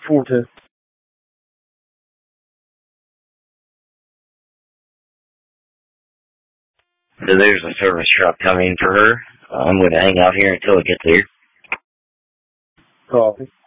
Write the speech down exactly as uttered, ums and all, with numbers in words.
four two. So there's a service truck coming for her. I'm going to hang out here until it gets here. Coffee.